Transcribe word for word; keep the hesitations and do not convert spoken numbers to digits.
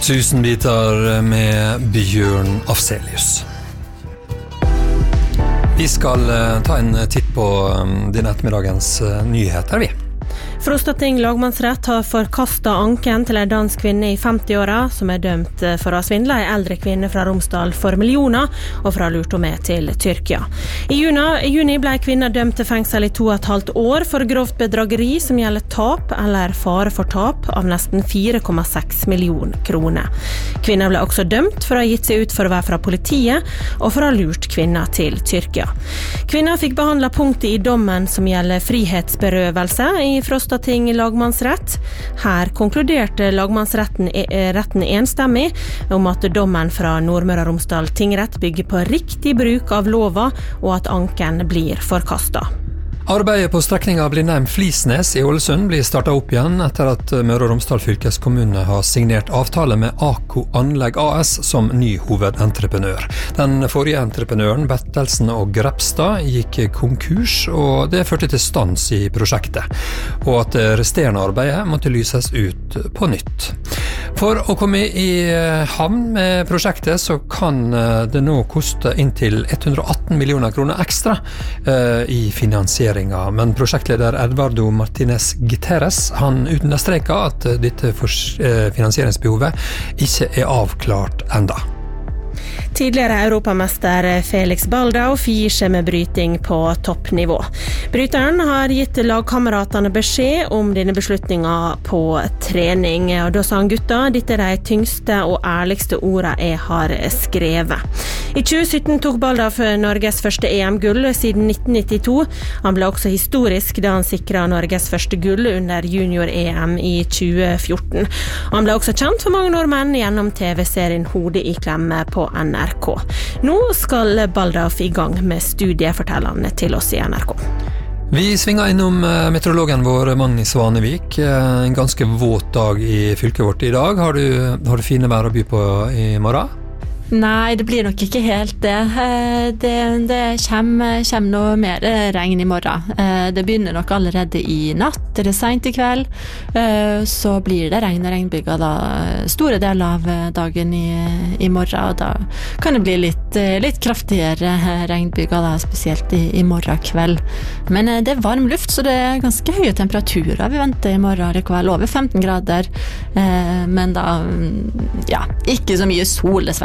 Tusen biter med Bjørn Afzelius. Vi skal ta en titt på denne ettermiddagens nyheter, vi. Frostating lagmannsrett har forkastet anken til en dansk kvinne i femti-åra som er dømt for å ha svindlet en eldre kvinne fra Romsdal for millioner og for å ha lurt henne med til Tyrkia. I juni, i juni ble kvinna dømt til fengsel i to og et halvt år for grovt bedrageri som gjelder tap eller fare for tap av nesten fire komma seks millioner kroner. Kvinna ble også dømt for å ha gitt seg ut for å være fra politiet og for å ha lurt kvinna til Tyrkia. Kvinna fikk behandlet punktet i dommen som gjelder frihetsberøvelse i Frostating lagmannsrett. Her konkluderte lagmannsretten retten enstemmig om at dommen fra Nordmøre og Romsdal tingrett bygger på riktig bruk av lova og at anken blir forkastet. Arbeidet på strekninga Blindheim-Flisnes i Ålesund blir startet opp igjen etter at Møre og Romsdal fylkeskommune har signert avtale med Ako Anlegg A S som ny hovedentreprenør. Den forrige entreprenøren, Bettelsen og Grepstad, gikk konkurs, og det førte til stans i prosjektet, og at det resterende arbeidet måtte lyses ut på nytt. For å komme i havn med prosjektet så kan det nå koste inntil hundre og atten millioner kroner ekstra uh, i finansiering. Men prosjektleder Edvardo Martinez Gutierrez, han understreker at dette finansieringsbehovet ikke er avklart enda. Tidligere europamester Felix Baldau gir seg med bryting på toppnivå. Bryteren har gitt lagkameratene beskjed om denne beslutningen på trening, og da sa han gutta, dette er de tyngste og ærligste ordene jeg har skrevet. I tjue sytten tok Baldau for Norges første E M-gull siden nitten nittito. Han ble også historisk da han sikret Norges første gull under junior-E M i tjue fjorten. Han ble også kjent for mange nordmenn gjennom T V-serien Hodet i klemme på N R K. Nå skal Baldau i gang med studiefortellene til oss i N R K. Vi svinger innom meteorologen vår Magni Svanevik. En ganske våt dag i fylket vårt i dag. Har du, har du fine vær å by på i morgen? Nei, det blir nok ikke helt det. Det, det kommer, kommer noe mer regn i morgen. Det begynner nok allerede i natt, eller sent i kveld. Så blir det regn og regnbyger da, store deler av dagen i, i morgen. Og da kan det bli litt, litt kraftigere regnbyger, da, spesielt i, i morgen kveld. Men det er varm luft, så det er ganske høye temperaturer vi venter i morgen likevel. Over femten grader. Men da, ja, ikke så mye sol, dessverre.